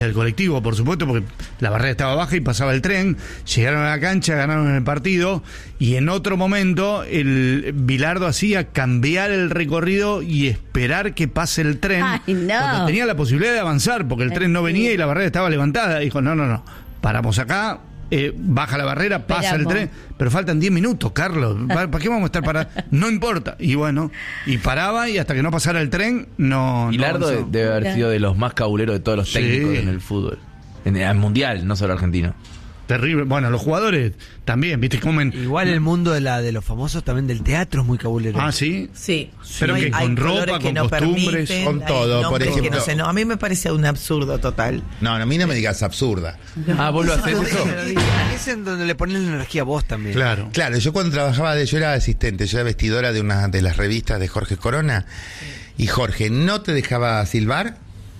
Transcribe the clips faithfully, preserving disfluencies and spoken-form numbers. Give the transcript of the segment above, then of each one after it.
del colectivo, por supuesto, porque la barrera estaba baja y pasaba el tren, llegaron a la cancha, ganaron el partido, y en otro momento el Bilardo hacía cambiar el recorrido y esperar que pase el tren. Ay, no. Cuando tenía la posibilidad de avanzar, porque el tren no venía y la barrera estaba levantada. Dijo, no, no, no, paramos acá, eh, baja la barrera, pasa Esperamos. el tren, pero faltan diez minutos, Carlos, ¿para, ¿para qué vamos a estar parados? No importa. Y bueno, y paraba, y hasta que no pasara el tren, no... Bilardo no debe haber sido de los más cabuleros de todos los Sí. técnicos en el fútbol. En el mundial, no solo argentino. Terrible. Bueno, los jugadores también, ¿viste? Comen... Igual el mundo de la de los famosos también del teatro es muy cabulero. Ah, ¿sí? Sí, Pero hay- que hay con colores ropa, que con no costumbres, permiten, con hay todo, por nombres que ejemplo. no sé, no, a mí me parece un absurdo total. No, no, a mí no me digas absurda. Ah, ¿vos lo haces eso? Es en donde le pones la energía a vos también. Claro. Claro, yo cuando trabajaba, de, yo era asistente, yo era vestidora de una de las revistas de Jorge Corona, y Jorge no te dejaba silbar,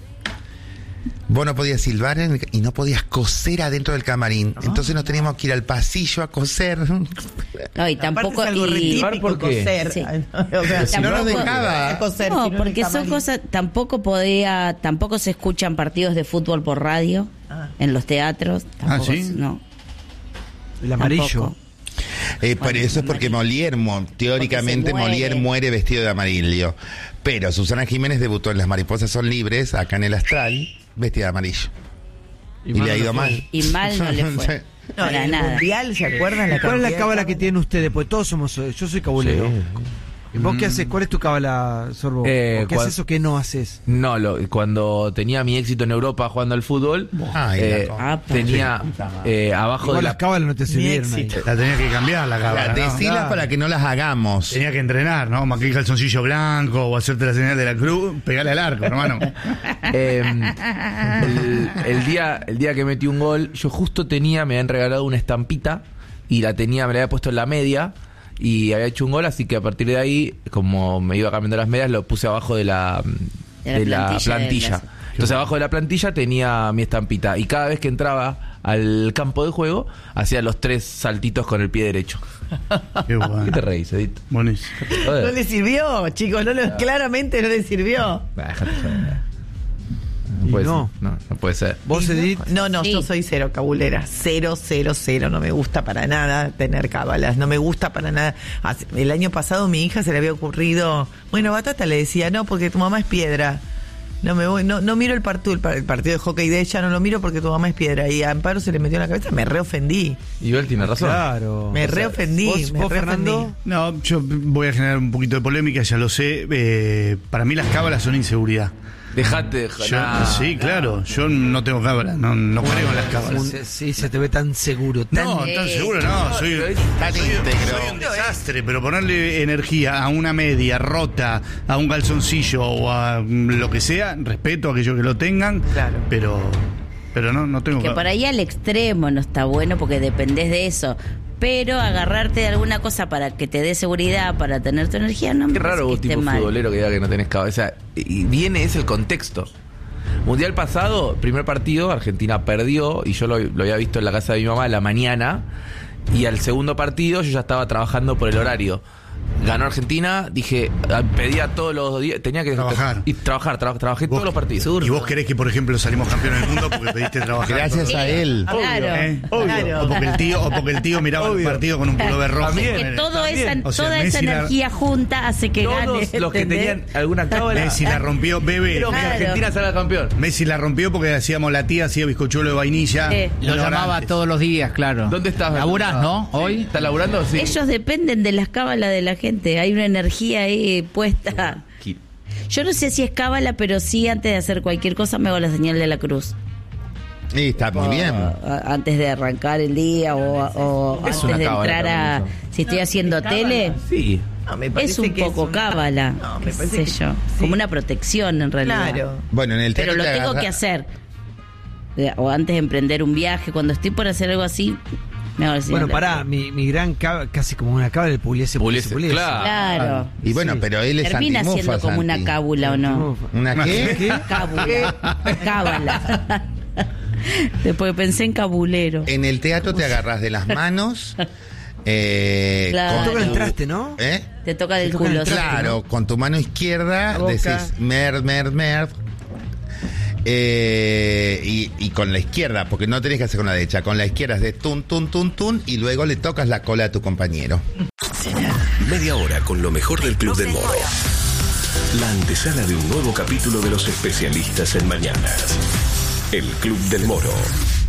vos no podías silbar en el- y no podías coser adentro del camarín. Entonces nos teníamos que ir al pasillo a coser. No, y tampoco... Aparte es algo re y- típico ¿por qué? coser. Sí. O sea, Si no nos Tampoco- dejaba. coser, No, sino en porque el son camarín. cosas, tampoco podía, tampoco se escuchan partidos de fútbol por radio, Ah. en los teatros, tampoco, ¿sí? se- no. El amarillo. Tampoco. Eh, por eso es porque Molière, mo- teóricamente Porque se muere. Molière muere vestido de amarillo. Pero Susana Jiménez debutó en Las Mariposas Son Libres, acá en el Astral, vestida de amarillo. Y, mal le ha no ido le fue. mal. Y mal no le fue. No, Para en el nada. mundial, ¿se acuerdan? La ¿Cuál es la cantidad cábala de que tienen ustedes? Pues todos somos, yo soy cabulero. Sí. ¿Y vos qué haces? ¿Cuál es tu cábala, Sorbo? Eh, ¿O ¿Qué cual- haces o qué no haces? No, lo, cuando tenía mi éxito en Europa jugando al fútbol, Ay, eh, la co- tenía eh, abajo Igual de las la... cábalas no te sirvieron ahí. éxito. La tenía que cambiar la cámara, ¿no? Decilas Claro. para que no las hagamos. Tenía que entrenar, ¿no? Maquillar calzoncillo blanco o hacerte la señal de la cruz, pegarle al arco, hermano. Eh, el, el día, el día que metí un gol, yo justo tenía, me habían regalado una estampita y la tenía, me la había puesto en la media y había hecho un gol, así que a partir de ahí, como me iba cambiando las medias, lo puse abajo de la, De la de la plantilla plantilla. de la- Entonces abajo de la plantilla tenía mi estampita y cada vez que entraba al campo de juego hacía los tres saltitos con el pie derecho. Qué bueno. ¿Qué te reís, Edith? Buenísimo. Joder. No le sirvió, chicos, no le- claramente no le sirvió. Nah, déjate joder. Y No puede no. ser. No, no puede ser. ¿Vos, Edith? No, no, Sí. yo soy cero cabulera, cero, cero, cero, no me gusta para nada tener cábalas, no me gusta para nada. Hace- El año pasado mi hija se le había ocurrido, bueno, Batata le decía, no, porque tu mamá es piedra. No me voy, no, no miro el partido, el, par- el partido de hockey de ella, no lo miro porque tu mamá es piedra. Y a Amparo se le metió en la cabeza, me reofendí. Y él tiene razón. Claro. Me O sea, reofendí, ¿Vos, me vos, reofendí. Fernando? No, yo voy a generar un poquito de polémica, ya lo sé. Eh, para mí las cábalas son inseguridad. Dejate, Yo- nah, sí, claro. Yo no tengo cábalas, no, no creo en las cábalas. Se- Sí, se te ve tan seguro. Tan... No, tan seguro no. Soy, Tan soy- íntegro. soy un desastre, pero ponerle energía a una media rota, a un calzoncillo o a mm, lo que sea, respeto a aquellos que lo tengan, Claro. pero pero no, no tengo Que por cábalas. ahí al extremo no está bueno porque dependés de eso. Pero agarrarte de alguna cosa para que te dé seguridad, para tener tu energía, no me Qué raro parece vos, que esté tipo mal. futbolero, que diga que no tenés cabeza. Y viene, es el contexto. Mundial pasado, primer partido, Argentina perdió y yo lo, lo había visto en la casa de mi mamá a la mañana. Y al segundo partido yo ya estaba trabajando por el horario. Ganó Argentina, dije, ah, pedía todos los días, tenía que Trabajar. y trabajar, tra- trabajé Vos- todos los partidos. Y vos querés que, por ejemplo, salimos campeones del mundo porque pediste trabajar. Gracias a él. Claro. ¿Eh? Claro. O porque el tío, o porque el tío miraba el partido con un pullover rojo. También. Que todo esa, O sea, toda Messi esa la- energía junta hace que Todos gane. los que ¿entendés? tenían alguna cábala. Messi la rompió, bebé. Quiero que Claro. Argentina salga campeón. Messi la rompió porque hacíamos la tía, hacía bizcochuelo de vainilla. Sí. Lo una hora llamaba antes. todos los días, claro. ¿Dónde estás? ¿Laburás, no? ¿Hoy? ¿Estás laburando? Sí. Ellos dependen de las cábalas de la gente. Hay una energía ahí puesta. Yo no sé si es cábala, pero sí antes de hacer cualquier cosa me hago la señal de la cruz. Y está muy bien. A- antes de arrancar el día o, o Es antes una de cábala entrar a... también Si estoy haciendo tele, Sí. No, me es parece un que poco una- cábala, No, me qué parece sé que- yo. sí. Como una protección en realidad. Claro. Bueno, en el Pero teatro lo te tengo agarra- que hacer. Eh, O antes de emprender un viaje, cuando estoy por hacer algo así, me hago la señal Bueno, de la pará, cruz. mi, mi gran cábala, casi como una cábala del Pugliese, Pugliese, Pugliese, Pugliese. claro. Claro. Y bueno, Sí. pero él es Termina antimufa, siendo como una Santi. cábula, ¿o no? ¿Una qué? ¿Qué? Cábula. Cábala. Después pensé en cabulero. En el teatro te agarras de las manos. Eh, Claro. con Toca el tu- traste, ¿no? ¿Eh? Te toca del toca el culo. traste, Claro, con tu mano izquierda La boca. decís mer, mer, mer. Eh, y, y con la izquierda, porque no tenés que hacer con la derecha, con la izquierda es de tun, tun, tun, tun, y luego le tocas la cola a tu compañero. Media hora con lo mejor del Club del Moro. La antesala de un nuevo capítulo de los especialistas en mañanas. El Club del Moro.